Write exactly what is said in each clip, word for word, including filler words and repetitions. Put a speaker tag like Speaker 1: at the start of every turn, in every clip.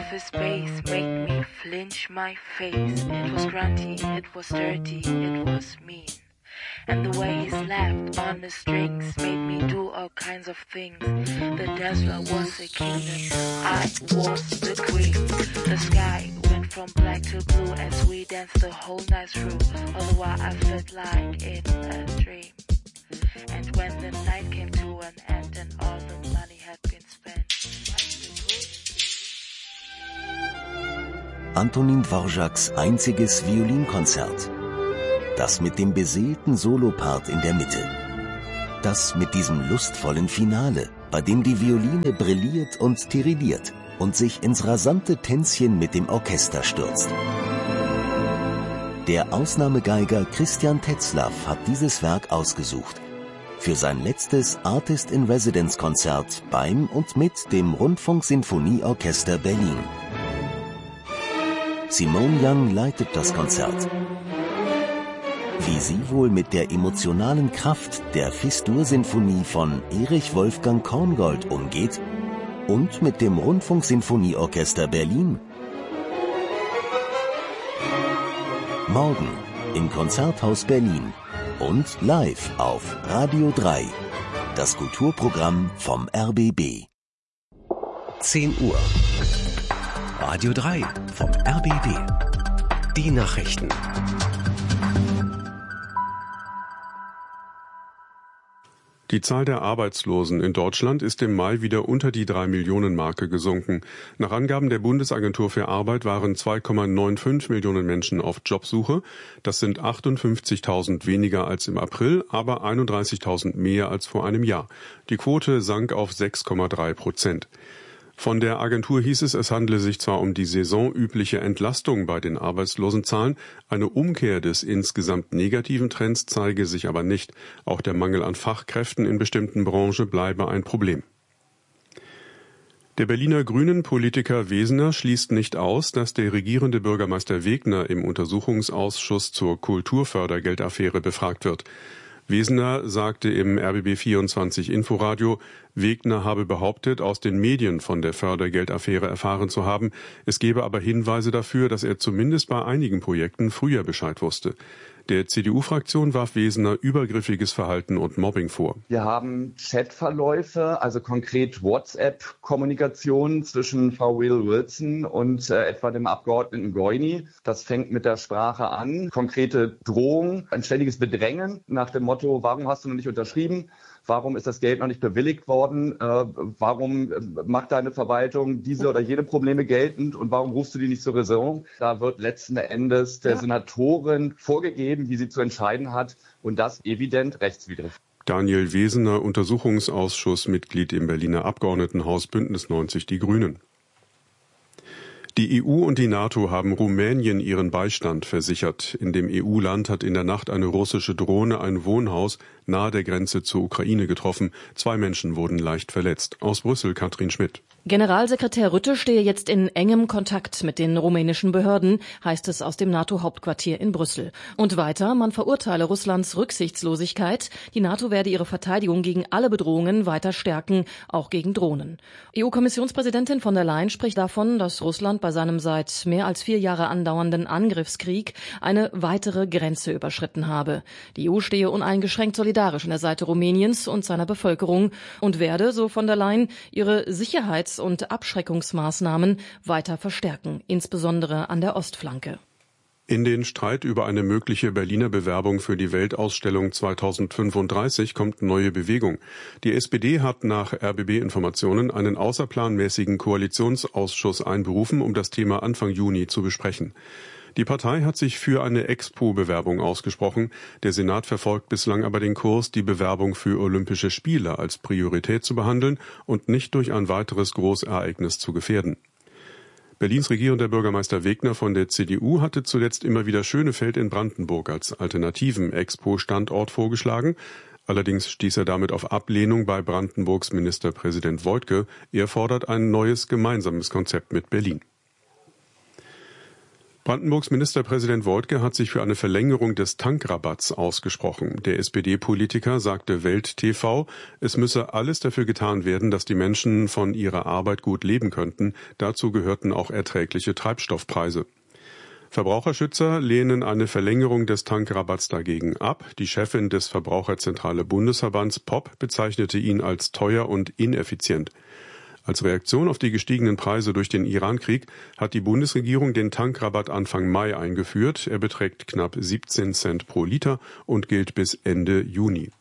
Speaker 1: his bass made me flinch my face. It was grunty, it was dirty, it was mean. And the way he slapped on the strings made me do all kinds of things. The Dazzler was a kingdom, I was the queen. The sky went from black to blue as we danced the whole night through. All the while I felt like in a dream. And when the night came to an end and all the money had been spent,
Speaker 2: Antonin Dvořáks einziges Violinkonzert. Das mit dem beseelten Solopart in der Mitte. Das mit diesem lustvollen Finale, bei dem die Violine brilliert und tirilliert und sich ins rasante Tänzchen mit dem Orchester stürzt. Der Ausnahmegeiger Christian Tetzlaff hat dieses Werk ausgesucht. Für sein letztes Artist-in-Residence-Konzert beim und mit dem Rundfunk-Sinfonieorchester Berlin. Simone Young leitet das Konzert. Wie sie wohl mit der emotionalen Kraft der Fis-Dur-Sinfonie von Erich Wolfgang Korngold umgeht und mit dem Rundfunk-Sinfonieorchester Berlin. Morgen im Konzerthaus Berlin und live auf Radio drei. Das Kulturprogramm vom R B B.
Speaker 3: zehn Uhr. Radio drei vom R B B. Die Nachrichten.
Speaker 4: Die Zahl der Arbeitslosen in Deutschland ist im Mai wieder unter die drei Millionen Marke gesunken. Nach Angaben der Bundesagentur für Arbeit waren zwei Komma fünfundneunzig Millionen Menschen auf Jobsuche. Das sind achtundfünfzigtausend weniger als im April, aber einunddreißigtausend mehr als vor einem Jahr. Die Quote sank auf sechs Komma drei Prozent. Von der Agentur hieß es, es handle sich zwar um die saisonübliche Entlastung bei den Arbeitslosenzahlen, eine Umkehr des insgesamt negativen Trends zeige sich aber nicht. Auch der Mangel an Fachkräften in bestimmten Branchen bleibe ein Problem. Der Berliner Grünen-Politiker Wesener schließt nicht aus, dass der regierende Bürgermeister Wegner im Untersuchungsausschuss zur Kulturfördergeldaffäre befragt wird. Wesener sagte im R B B vierundzwanzig Inforadio, Wegner habe behauptet, aus den Medien von der Fördergeldaffäre erfahren zu haben. Es gebe aber Hinweise dafür, dass er zumindest bei einigen Projekten früher Bescheid wusste. Der C D U-Fraktion warf Wesener übergriffiges Verhalten und Mobbing vor.
Speaker 5: Wir haben Chatverläufe, also konkret WhatsApp-Kommunikation zwischen Frau Will Wilson und äh, etwa dem Abgeordneten Goini. Das fängt mit der Sprache an. Konkrete Drohungen, ein ständiges Bedrängen nach dem Motto, warum hast du noch nicht unterschrieben? Warum ist das Geld noch nicht bewilligt worden? Äh, warum macht deine Verwaltung diese oder jene Probleme geltend? Und warum rufst du die nicht zur Raison? Da wird letzten Endes der ja. Senatorin vorgegeben, wie sie zu entscheiden hat. Und das evident rechtswidrig.
Speaker 4: Daniel Wesener, Untersuchungsausschussmitglied im Berliner Abgeordnetenhaus Bündnis neunzig Die Grünen. Die E U und die NATO haben Rumänien ihren Beistand versichert. In dem E U-Land hat in der Nacht eine russische Drohne ein Wohnhaus nahe der Grenze zur Ukraine getroffen. Zwei Menschen wurden leicht verletzt. Aus Brüssel Katrin Schmidt.
Speaker 6: Generalsekretär Rutte stehe jetzt in engem Kontakt mit den rumänischen Behörden, heißt es aus dem NATO-Hauptquartier in Brüssel. Und weiter, man verurteile Russlands Rücksichtslosigkeit. Die NATO werde ihre Verteidigung gegen alle Bedrohungen weiter stärken, auch gegen Drohnen. E U-Kommissionspräsidentin von der Leyen spricht davon, dass Russland bei seinem seit mehr als vier Jahre andauernden Angriffskrieg eine weitere Grenze überschritten habe. Die E U stehe uneingeschränkt solidarisch an der Seite Rumäniens und seiner Bevölkerung und werde, so von der Leyen, ihre Sicherheits- und Abschreckungsmaßnahmen weiter verstärken, insbesondere an der Ostflanke.
Speaker 4: In den Streit über eine mögliche Berliner Bewerbung für die Weltausstellung zweitausendfünfunddreißig kommt neue Bewegung. Die S P D hat nach R B B-Informationen einen außerplanmäßigen Koalitionsausschuss einberufen, um das Thema Anfang Juni zu besprechen. Die Partei hat sich für eine Expo-Bewerbung ausgesprochen. Der Senat verfolgt bislang aber den Kurs, die Bewerbung für Olympische Spiele als Priorität zu behandeln und nicht durch ein weiteres Großereignis zu gefährden. Berlins regierender Bürgermeister Wegner von der C D U hatte zuletzt immer wieder Schönefeld in Brandenburg als alternativen Expo-Standort vorgeschlagen. Allerdings stieß er damit auf Ablehnung bei Brandenburgs Ministerpräsident Woidke. Er fordert ein neues gemeinsames Konzept mit Berlin. Brandenburgs Ministerpräsident Woidke hat sich für eine Verlängerung des Tankrabatts ausgesprochen. Der S P D-Politiker sagte Welt T V, es müsse alles dafür getan werden, dass die Menschen von ihrer Arbeit gut leben könnten. Dazu gehörten auch erträgliche Treibstoffpreise. Verbraucherschützer lehnen eine Verlängerung des Tankrabatts dagegen ab. Die Chefin des Verbraucherzentrale Bundesverbands P O P bezeichnete ihn als teuer und ineffizient. Als Reaktion auf die gestiegenen Preise durch den Irankrieg hat die Bundesregierung den Tankrabatt Anfang Mai eingeführt. Er beträgt knapp siebzehn Cent pro Liter und gilt bis Ende Juni.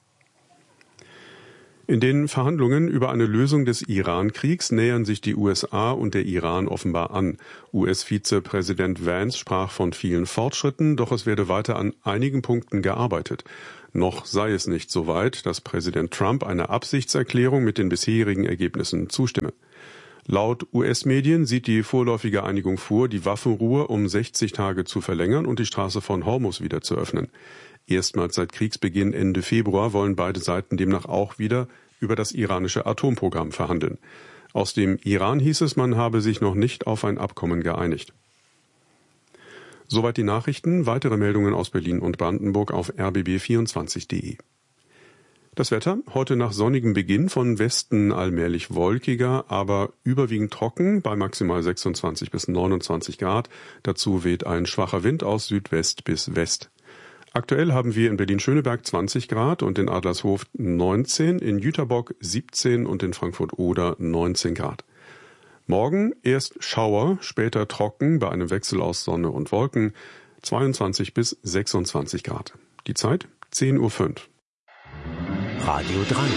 Speaker 4: In den Verhandlungen über eine Lösung des Iran-Kriegs nähern sich die U S A und der Iran offenbar an. U S-Vizepräsident Vance sprach von vielen Fortschritten, doch es werde weiter an einigen Punkten gearbeitet. Noch sei es nicht so weit, dass Präsident Trump eine Absichtserklärung mit den bisherigen Ergebnissen zustimme. Laut U S-Medien sieht die vorläufige Einigung vor, die Waffenruhe um sechzig Tage zu verlängern und die Straße von Hormuz wieder zu öffnen. Erstmals seit Kriegsbeginn Ende Februar wollen beide Seiten demnach auch wieder über das iranische Atomprogramm verhandeln. Aus dem Iran hieß es, man habe sich noch nicht auf ein Abkommen geeinigt. Soweit die Nachrichten. Weitere Meldungen aus Berlin und Brandenburg auf r b b vierundzwanzig punkt de. Das Wetter, heute nach sonnigem Beginn, von Westen allmählich wolkiger, aber überwiegend trocken, bei maximal sechsundzwanzig bis neunundzwanzig Grad. Dazu weht ein schwacher Wind aus Südwest bis West. Aktuell haben wir in Berlin-Schöneberg zwanzig Grad und in Adlershof neunzehn, in Jüterbock siebzehn und in Frankfurt-Oder neunzehn Grad. Morgen erst Schauer, später trocken bei einem Wechsel aus Sonne und Wolken, zweiundzwanzig bis sechsundzwanzig Grad. Die Zeit zehn Uhr fünf.
Speaker 3: Radio drei.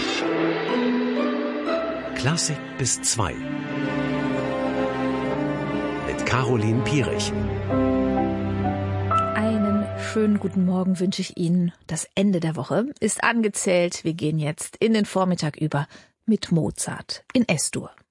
Speaker 3: Klassik bis zwei. Mit Caroline Pierich.
Speaker 7: Einen schönen guten Morgen wünsche ich Ihnen. Das Ende der Woche ist angezählt. Wir gehen jetzt in den Vormittag über mit Mozart in S-Dur.